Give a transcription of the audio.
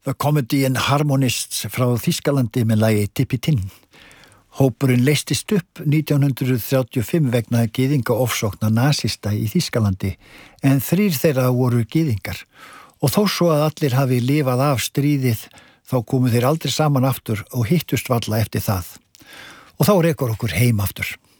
The Comedy and Harmonists frá Þýskalandi með lagi Tippi Tinn. Hópurinn leystist upp 1935 vegna gyðinga ofsókna nasista í Þýskalandi en 3 þeirra voru gyðingar og þó svo að allir hafi lifað af stríðið þá komu þeir aldrei saman aftur og hittust varla eftir það. Og þá rekur okkur heim aftur.